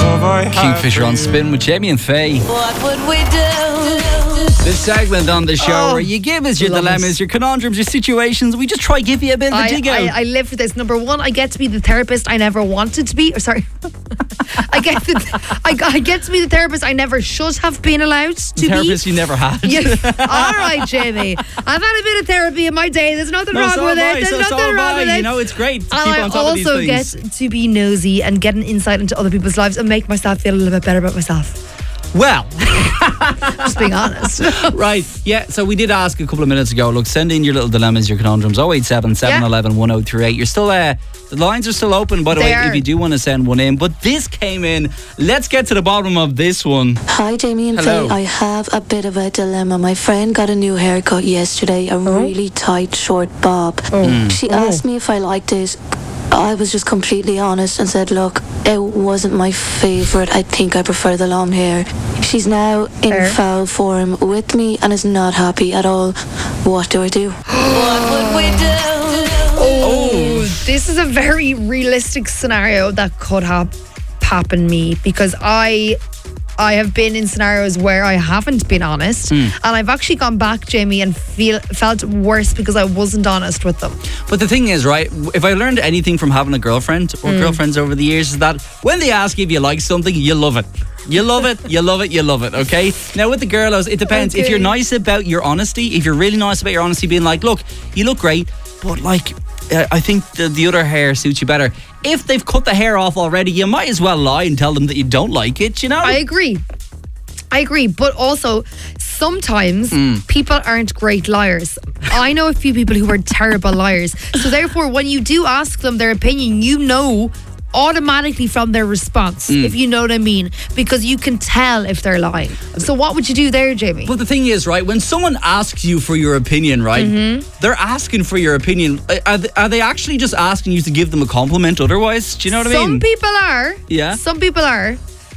Kingfisher on Spin with Jamie and Faye. What would we do? This segment on the show where you give us your dilemmas, your conundrums, your situations. We just try to give you a bit of a dig out. I live for this. Number one, I get to be the therapist I never wanted to be. Or sorry, I get to be the therapist I never should have been allowed to be. Therapist you never had. Yeah. All right, Jamie. I've had a bit of therapy in my day. There's nothing wrong with it. There's nothing wrong with it. You know, it's great to And keep I on top of these also things. get to be nosy and get an insight into other people's lives and make myself feel a little bit better about myself. Well, Just being honest. right, yeah, so we did ask a couple of minutes ago, look, send in your little dilemmas, your conundrums, 087 711 1038. You're still the lines are still open, by the way, if you do want to send one in. But this came in. Let's get to the bottom of this one. Hi, Jamie and Hello. Faye. I have a bit of a dilemma. My friend got a new haircut yesterday, a really tight, short bob. She asked me if I liked it. I was just completely honest and said, look, it wasn't my favourite. I think I prefer the long hair. She's now in foul form with me and is not happy at all. What do I do? What would we do? This is a very realistic scenario that could happen me, because I have been in scenarios where I haven't been honest, and I've actually gone back, Jamie, and felt worse because I wasn't honest with them. But the thing is, right, if I learned anything from having a girlfriend or girlfriends over the years, is that when they ask you if you like something, you love it. You love it, you love it, you love it, okay? Now with the girlos, it depends. If you're nice about your honesty, if you're really nice about your honesty, being like, look, you look great, but like, I think the other hair suits you better. If they've cut the hair off already, you might as well lie and tell them that you don't like it, you know? I agree, but also sometimes people aren't great liars. I know a few people who are terrible liars. So therefore, when you do ask them their opinion, you know automatically from their response, if you know what I mean, because you can tell if they're lying. So what would you do there, Jamie? But the thing is, right, when someone asks you for your opinion, right, they're asking for your opinion. Are they actually just asking you to give them a compliment otherwise? Do you know what I mean? Some people are. Yeah. Some people are.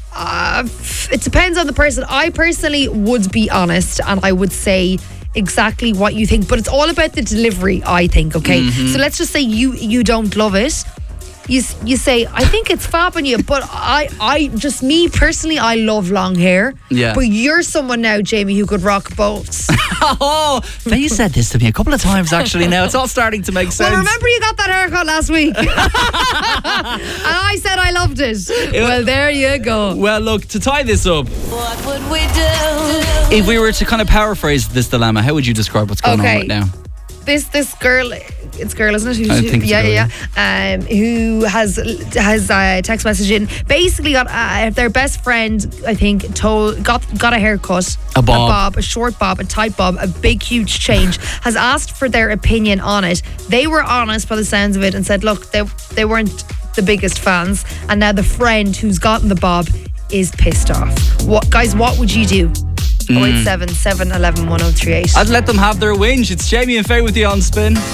It depends on the person. I personally would be honest and I would say exactly what you think, but it's all about the delivery, I think, okay? So let's just say you don't love it. You say, I think it's fab on you, but I just me personally, I love long hair. Yeah. But you're someone now, Jamie, who could rock both. Oh, you said this to me a couple of times actually now. It's all starting to make sense. Well, remember you got that haircut last week. And I said I loved it. Well, there you go. Well, look, to tie this up, What would we do? if we were to kind of paraphrase this dilemma, how would you describe what's going on right now? This girl, it's a girl, isn't it? I think it's a girl, who has a text message in. Basically, got their best friend, I think, got a haircut, a short bob, a tight bob, a big huge change. Has asked for their opinion on it. They were honest by the sounds of it and said, look, they weren't the biggest fans, and now the friend who's gotten the bob is pissed off. What would you do? 087 711 1038. I'd let them have their whinge. It's Jamie and Faye with you on Spin.